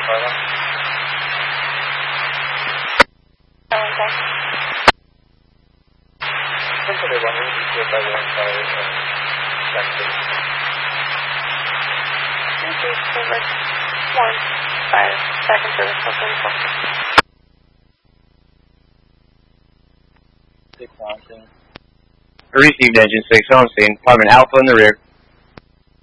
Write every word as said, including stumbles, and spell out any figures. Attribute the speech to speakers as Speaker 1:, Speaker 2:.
Speaker 1: Received engine six on scene. Department Alpha in the rear.